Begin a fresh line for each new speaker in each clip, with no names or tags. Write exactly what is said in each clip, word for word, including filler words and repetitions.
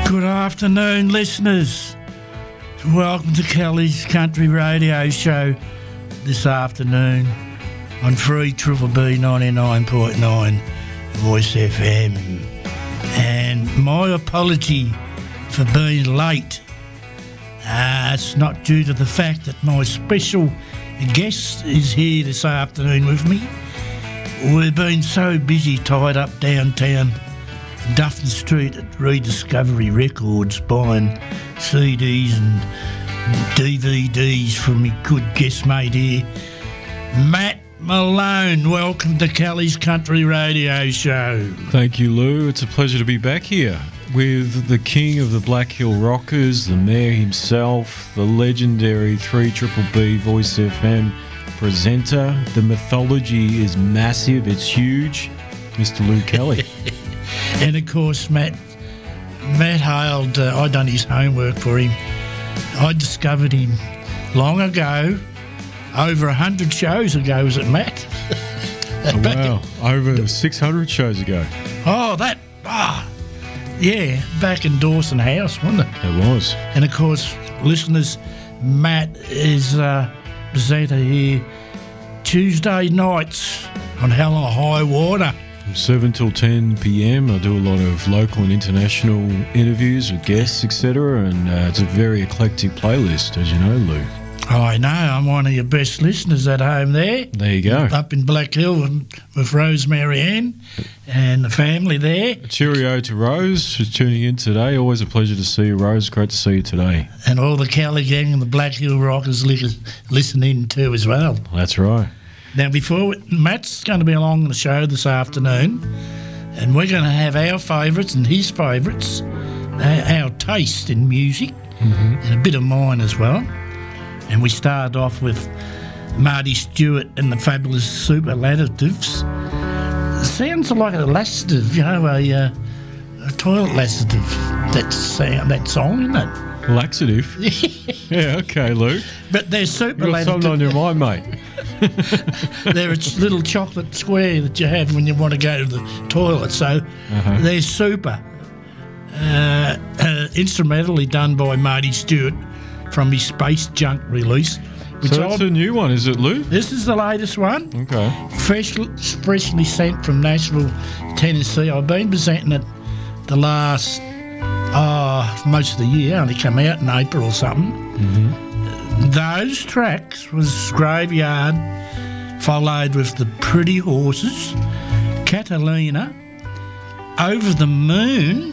Good afternoon, listeners. Welcome to Kelly's Country Radio Show this afternoon on three B B B ninety-nine point nine Voice F M. And my apology for being late. Uh, it's not due to the fact that my special guest is here this afternoon with me. We've been so busy tied up downtown Duffin Street at Rediscovery Records buying C Ds and D V Ds from me good guest mate here, Matt Malone. Welcome to Kelly's Country Radio Show.
Thank you, Lou. It's a pleasure to be back here with the king of the Black Hill Rockers, the mayor himself, the legendary three B B B Voice F M presenter. The mythology is massive, it's huge, Mister Lou Kelly.
And of course, Matt Matt hailed, uh, I'd done his homework for him. I discovered him long ago, over one hundred shows ago, was it, Matt?
Oh, wow, over six hundred shows ago.
Oh, that, ah, yeah, back in Dawson House, wasn't it?
It was.
And of course, listeners, Matt is a presenter here Tuesday nights on Hell or High Water.
From seven till ten p.m. I do a lot of local and international interviews with guests, et cetera, and uh, it's a very eclectic playlist, as you know, Lou.
Oh, I know. I'm one of your best listeners at home there.
There you go.
Up in Black Hill with, with Rosemary Ann and the family there.
Cheerio to Rose, who's tuning in today. Always a pleasure to see you, Rose. Great to see you today.
And all the Kelly gang and the Black Hill Rockers li- listening too as well.
That's right.
Now, before we, Matt's going to be along the show this afternoon, and we're going to have our favourites and his favourites, our, our taste in music, mm-hmm. and a bit of mine as well. And we start off with Marty Stewart and the Fabulous Superlatives. Sounds like a laxative, you know, a, uh, a toilet laxative. That's uh, that song, isn't it?
Laxative? Yeah, okay, Lou.
But they're superlatives.
You've got something on your mind, mate.
They're a little chocolate square that you have when you want to go to the toilet. So uh-huh. they're super. Uh, uh, instrumentally done by Marty Stewart from his Space Junk release.
Which so that's a new one, is it, Lou?
This is the latest one.
Okay.
Fresh, freshly sent from Nashville, Tennessee. I've been presenting it the last, uh, most of the year. Only come out in April or something. Mm-hmm. Those tracks was Graveyard, followed with The Pretty Horses, Catalina, Over the Moon.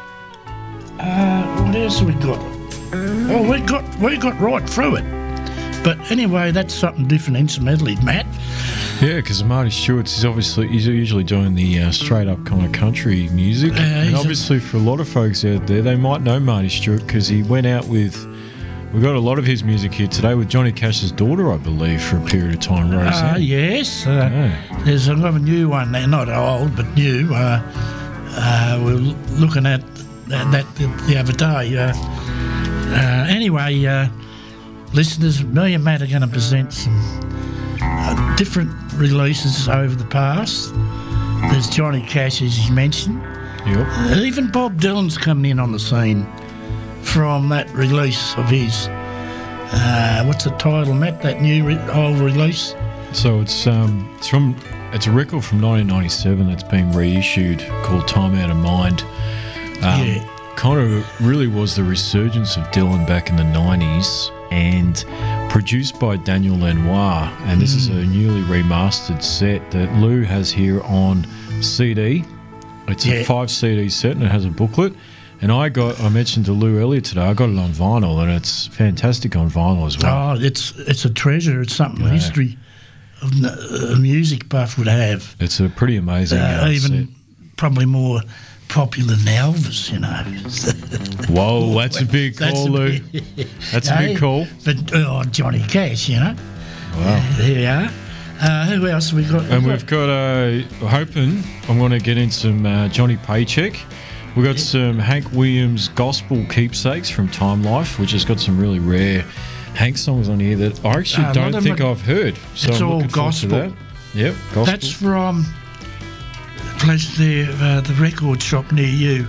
Uh, what else have we got? Oh, we got we got right through it. But anyway, that's something different instrumentally, Matt.
Yeah, because Marty Stewart's is obviously he's usually doing the uh, straight up kind of country music, uh, and obviously a, for a lot of folks out there, they might know Marty Stewart because he went out with. We got a lot of his music here today with Johnny Cash's daughter, I believe, for a period of time. Rose.
Uh, yes, uh, yeah. There's another new one there, not old but new. Uh, uh, we're looking at that, that the, the other day. Uh, uh, anyway, uh, listeners, me and Matt are going to present some uh, different releases over the past. There's Johnny Cash, as you mentioned.
Yep.
Uh, even Bob Dylan's coming in on the scene from that release of his. Uh, what's the title, Matt? That new re- old release?
So it's um, it's from it's a record from nineteen ninety-seven that's been reissued called Time Out of Mind. Um,
yeah.
Kind of really was the resurgence of Dylan back in the nineties and produced by Daniel Lanois. And this mm. is a newly remastered set that Lou has here on C D. It's yeah. a five C D set and it has a booklet. And I got, I mentioned to Lou earlier today, I got it on vinyl, and it's fantastic on vinyl as well.
Oh, it's it's a treasure. It's something yeah. history of a music buff would have.
It's a pretty amazing
uh,
uh,
even
set.
Probably more popular than Elvis, you know.
Whoa, that's a big call, that's a Lou. Big, that's no, a big call.
But oh, Johnny Cash, you know.
Wow.
Uh, there we are. Uh, who else have we got?
And we've got, uh, hoping, I'm going to get in some uh, Johnny Paycheck. We've got some Hank Williams gospel keepsakes from Time Life, which has got some really rare Hank songs on here that I actually uh, don't think I've heard. So
it's
I'm
all gospel.
That. Yep, gospel.
That's from place there, uh, the record shop near you.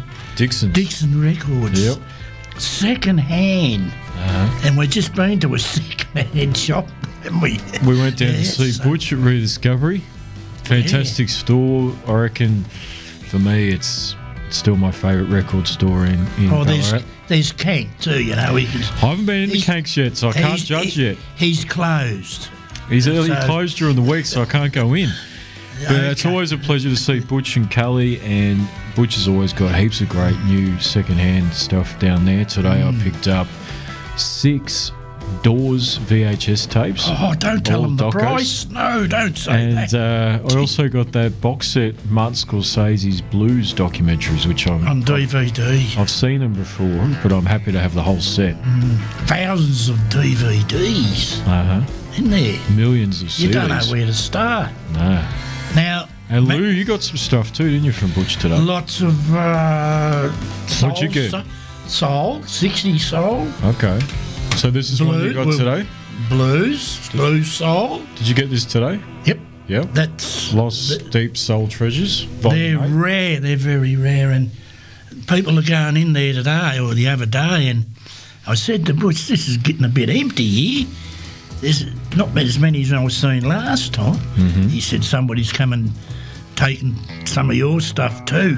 Dixon's.
Dixon Records.
Yep.
Second hand.
Uh-huh.
And we've just been to a second hand shop, and we
We went down
Yeah,
to see
so-
Butch at Rediscovery. Fantastic store. I reckon for me it's still my favourite record store in, in
Oh, there's
Ballarat.
there's Kank too, you know. He,
I haven't been into
he's-
Kanks yet, so I can't
he's-
judge
he-
yet.
He's closed.
He's early
so-
closed during the week, so I can't go in. But it's
Okay.
always a pleasure to see Butch and Kelly, and Butch has always got heaps of great new second-hand stuff down there. Today
Mm.
I picked up six Doors V H S tapes.
Oh, don't tell
all
him the
docos.
price. No, don't say
And
that.
uh, I also got that box set, Martin Scorsese's Blues documentaries, which I'm,
On D V D.
I've seen them before, but I'm happy to have the whole set.
Thousands of D V Ds
Uh-huh.
in there.
Millions of C Ds.
You don't know where to start.
No.
Now,
And
ma-
Lou, you got some stuff too, didn't you, from Butch today?
lots of uh, soul
What'd you get?
stuff. Soul, sixty soul,
Okay. So this is what you got
Blue-
today?
blues, blues soul.
Did you get this today?
Yep,
Yep.
that's
Lost Deep Soul Treasures.
they're
Volume eight.
rare. They're very rare, and people are going in there today or the other day, and I said to Butch, "This is getting a bit empty here. There's not as many as I was seeing last time."
Mm-hmm.
He said somebody's come and taken some of your stuff too.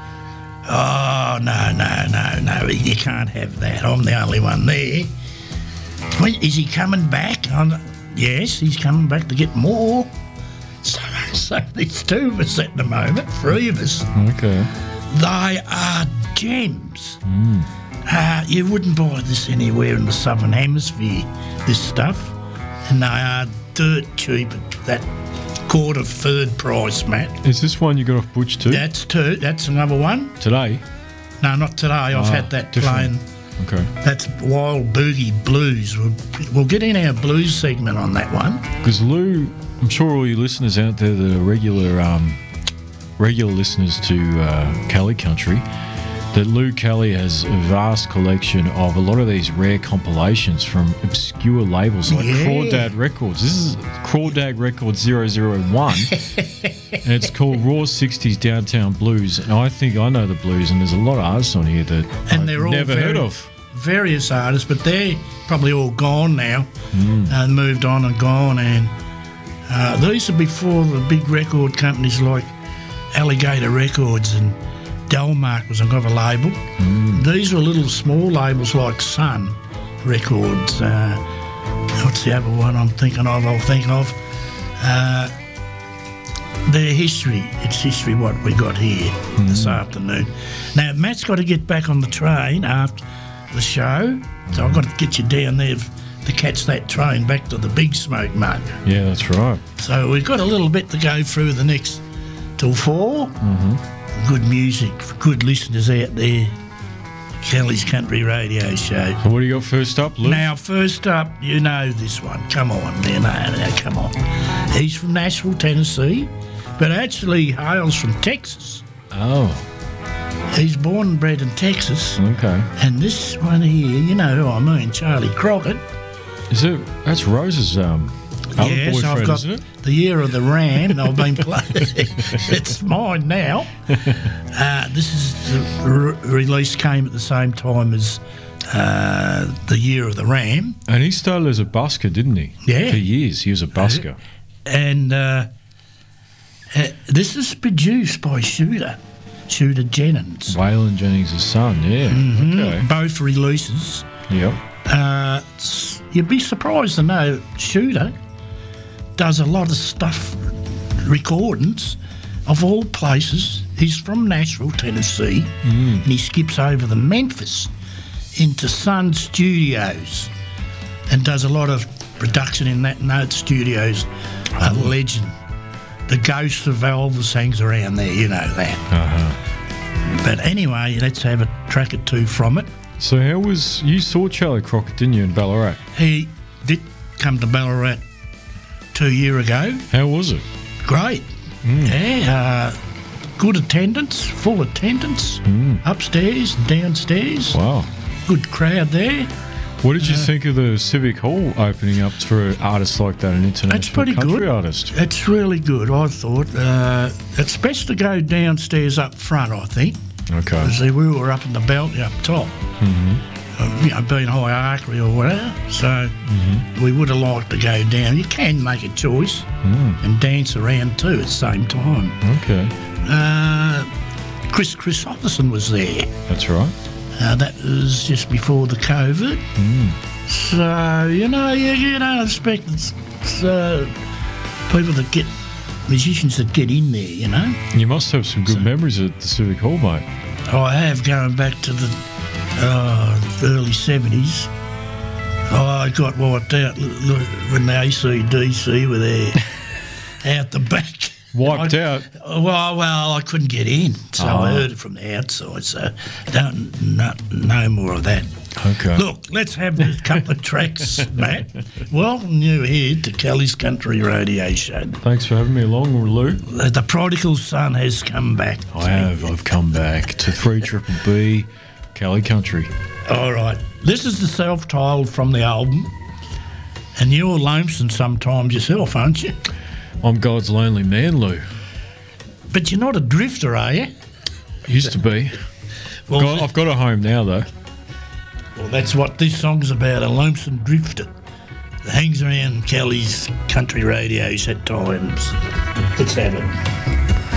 Oh no, no, no, no! You can't have that. I'm the only one there. When, is he coming back? I'm, yes, he's coming back to get more. So, so there's two of us at the moment, three of us.
Okay.
They are gems. Uh, you wouldn't buy this anywhere in the Southern Hemisphere, this stuff. And they are dirt cheap at that quarter, third price, Matt.
Is this one you got off Butch too?
That's two. That's another one.
Today?
No, not today. I've
Ah,
had that
different.
plain.
Okay.
That's Wild Boogie Blues. We'll, we'll get in our blues segment on that one.
Because Lou, I'm sure all you listeners out there that are regular, um, regular listeners to uh, Kelly Country, that Lou Kelly has a vast collection of a lot of these rare compilations from obscure labels like
Yeah.
Crawdad Records. This is Crawdad Records zero zero one, and it's called Raw sixties Downtown Blues. And I think I know the blues, and there's a lot of artists on here that
And
I've
they're all
never
very,
heard of.
various artists, but they're probably all gone now
Mm.
and moved on and gone. And uh, these are before the big record companies like Alligator Records and Delmark was another label.
Mm.
These were little small labels like Sun Records. Uh, what's the other one I'm thinking of? I'm thinking of. Uh, their history. It's history what we got here this afternoon. Now, Matt's got to get back on the train after the show, so I've got to get you down there to catch that train back to the Big Smoke Mug.
Yeah, that's right.
So we've got a little bit to go through the next till four.
Mm-hmm.
Good music for good listeners out there. Kelly's Country Radio Show.
So what do you got first up, Lou?
Now, first up, you know this one. Come on, man. No, no, come on. He's from Nashville, Tennessee, but actually hails from Texas.
Oh,
He's born and bred in Texas.
okay.
And this one here, you know who I mean, Charlie Crockett.
Is it? That's Rose's um, other
Yes,
boyfriend,
I've got
isn't it?
the Year of the Ram, and I've been playing. It's mine now. Uh, this is the re- release came at the same time as uh, the Year of the Ram,
And he started as a busker, didn't he?
Yeah.
For years, he was a busker.
and uh, uh, this is produced by Shooter, Shooter Jennings.
Waylon Jennings' son, yeah.
Mm-hmm.
Okay.
Both releases.
Yep.
Uh, s- you'd be surprised to know Shooter does a lot of stuff, recordings of all places. He's from Nashville, Tennessee, and he skips over to Memphis into Sun Studios and does a lot of production in that Note Studios. A legend. The ghost of Elvis hangs around there, you know that.
Uh-huh.
But anyway, let's have a track or two from it.
So how was... You saw Charlie Crockett, didn't you, in Ballarat?
He did come to Ballarat two year ago.
How was it?
Great. Yeah, uh, good attendance, full attendance, upstairs, downstairs.
Wow.
Good crowd there.
What did you think of the Civic Hall opening up for an artist like that, an international
That's pretty
country
good.
artist?
It's really good, I thought. Uh, it's best to go downstairs up front, I think.
Okay.
See, we were up in the Belty up top,
Mm-hmm.
uh, you know, being High Archery or whatever. So
Mm-hmm.
we would have liked to go down. You can make a choice
Mm.
and dance around too at the same time.
Okay.
Uh, Chris Christopherson was there.
That's right.
Uh, that was just before the COVID.
Mm.
So, you know, you, you don't expect it's, it's, uh, people that get, musicians that get in there, you know.
You must have some good memories at the Civic Hall, mate.
I have, going back to the uh, early seventies. I got wiped out l- l- when the A C D C were there out the back.
Wiped
I,
out?
Well, well, I couldn't get in, so
Oh.
I heard it from the outside. So don't no, no more of that.
Okay.
Look, let's have a couple of tracks, Matt. Welcome you here to Kelly's Country Radio Show.
Thanks for having me along, Lou.
The, the prodigal son has come back.
I have. I've come back to three Triple B, Cali Country.
All right. This is the self-titled from the album. And you're lonesome sometimes yourself, aren't you?
I'm God's lonely man, Lou.
But you're not a drifter, are you?
Used to be.
Well,
Got, I've got a home now, though.
well, that's what this song's about, a lonesome drifter that hangs around Kelly's country radios at times. Let's have it.